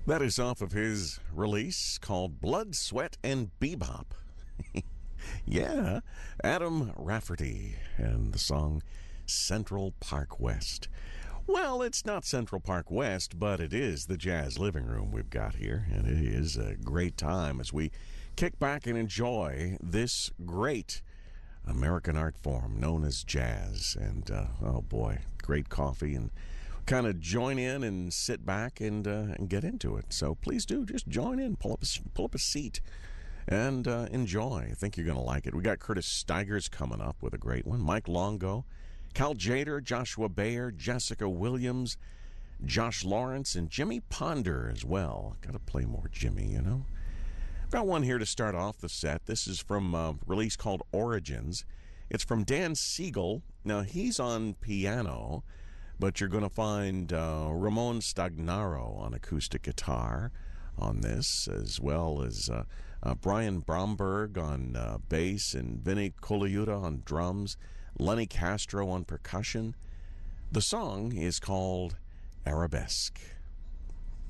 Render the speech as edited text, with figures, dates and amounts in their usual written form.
That is off of his release called Blood, Sweat, and Bebop. Yeah, Adam Rafferty and the song Central Park West. Well, it's not Central Park West, but it is the jazz living room we've got here, and it is a great time as we kick back and enjoy this great American art form known as jazz. And, oh boy, great coffee, and kind of join in and sit back and get into it. So please do, just join in, pull up a seat, and enjoy. I think you're going to like it. We got Curtis Stigers coming up with a great one. Mike Longo, Cal Jader, Joshua Bayer, Jessica Williams, Josh Lawrence, and Jimmy Ponder as well. Got to play more Jimmy, you know. Got one here to start off the set. This is from a release called Origins. It's from Dan Siegel. Now, he's on piano, but you're going to find Ramon Stagnaro on acoustic guitar on this, as well as Brian Bromberg on bass and Vinny Colaiuta on drums, Lenny Castro on percussion. The song is called Arabesque.